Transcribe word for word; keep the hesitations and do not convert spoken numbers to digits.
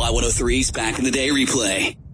Y one oh three's Back in the Day replay.